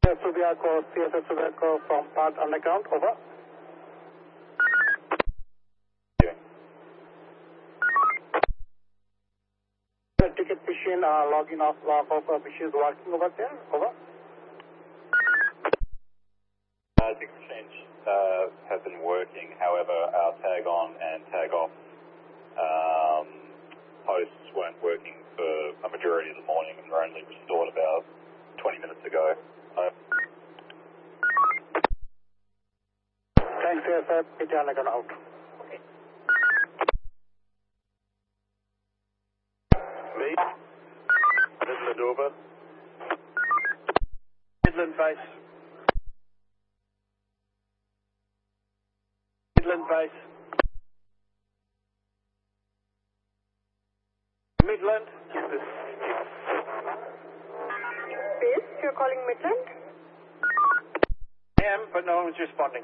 Subiaco, CSS Subiaco from Park Underground, over. The ticket machine, logging off, log off machine is working over there, over. Ticket exchange has been working, however, our tag on and tag off posts weren't working for a majority of the morning and were only restored about 20 minutes ago. Thanks, sir. It's Underground out. Okay. Me? Midland over. Midland base. Midland base. Midland? Base, you're calling Midland? I am, but no one's responding.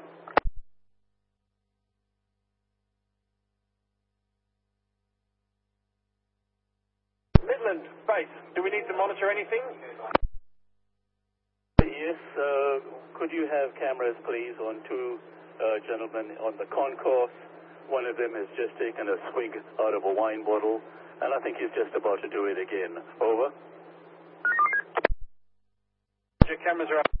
Midland base, do we need to monitor anything? Yes, could you have cameras, please, on two gentlemen on the concourse? One of them has just taken a swig out of a wine bottle, and I think he's just about to do it again. Over. Your cameras are up.